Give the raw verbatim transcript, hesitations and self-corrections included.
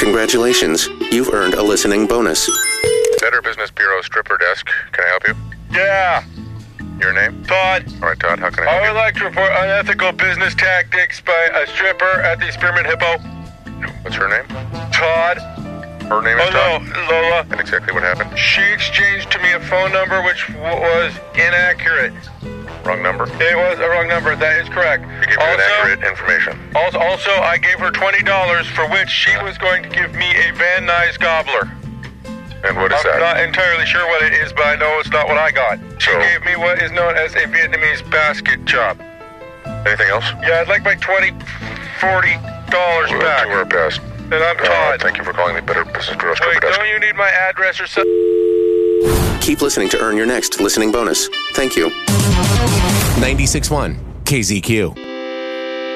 Congratulations, you've earned a listening bonus. Better Business Bureau stripper desk. Can I help you? Yeah. Your name? Todd. All right, Todd, how can I help I you? would like to report unethical business tactics by a stripper at the Spearmint Hippo. What's her name? Todd. Her name is Oh, Todd? no, Lola. And exactly what happened? She exchanged to me a phone number which w- was inaccurate. Wrong number. It was a wrong number. That is correct. She gave you inaccurate information. Also, also, I gave her twenty dollars for which she was going to give me a Van Nuys gobbler. And what is I'm that? not entirely sure what it is, but I know it's not what I got. She So- gave me what is known as a Vietnamese basket chop. Anything else? Yeah, I'd like my twenty, forty dollars We'll back. do our best. And I'm Uh, Todd. thank you for calling the Better Business Bureau stripper Wait, desk. don't you need my address or something? Keep listening to earn your next listening bonus. Thank you. ninety-six point one K Z Q.